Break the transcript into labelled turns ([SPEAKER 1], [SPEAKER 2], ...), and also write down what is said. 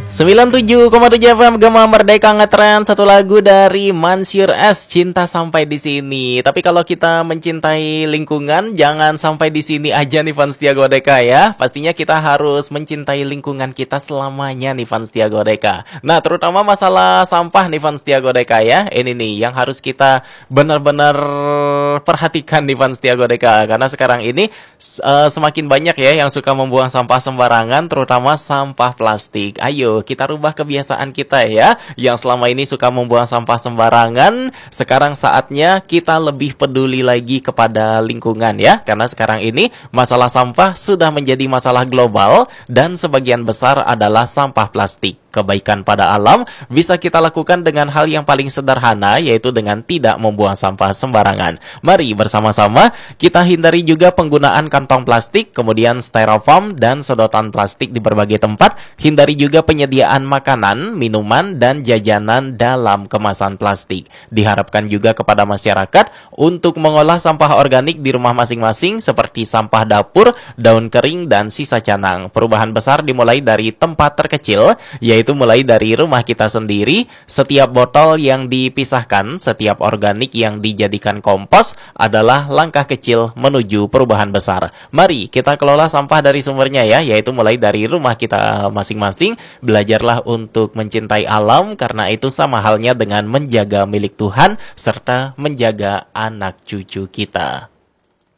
[SPEAKER 1] 97,7 FM Gema Merdeka ngetren satu lagu dari Mansyur S, Cinta Sampai di Sini. Tapi kalau kita mencintai lingkungan, jangan sampai di sini aja nih fans Setia Godeka ya. Pastinya kita harus mencintai lingkungan kita selamanya nih fans Setia Godeka. Nah, terutama masalah sampah nih fans Setia Godeka ya. Ini nih yang harus kita benar-benar perhatikan nih fans Setia Godeka. Karena sekarang ini semakin banyak ya yang suka membuang sampah sembarangan, terutama sampah plastik. Ayo kita rubah kebiasaan kita ya, yang selama ini suka membuang sampah sembarangan. Sekarang saatnya kita lebih peduli lagi kepada lingkungan ya, karena sekarang ini masalah sampah sudah menjadi masalah global dan sebagian besar adalah sampah plastik. Kebaikan pada alam bisa kita lakukan dengan hal yang paling sederhana, yaitu dengan tidak membuang sampah sembarangan. Mari bersama-sama kita hindari juga penggunaan kantong plastik, kemudian styrofoam dan sedotan plastik di berbagai tempat. Hindari juga penyediaan makanan, minuman, dan jajanan dalam kemasan plastik. Diharapkan juga kepada masyarakat untuk mengolah sampah organik di rumah masing-masing seperti sampah dapur, daun kering, dan sisa canang. Perubahan besar dimulai dari tempat terkecil, yaitu mulai dari rumah kita sendiri. Setiap botol yang dipisahkan, setiap organik yang dijadikan kompos adalah langkah kecil menuju perubahan besar. Mari kita kelola sampah dari sumbernya ya, yaitu mulai dari rumah kita masing-masing. Belajarlah untuk mencintai alam, karena itu sama halnya dengan menjaga milik Tuhan serta menjaga anak cucu kita.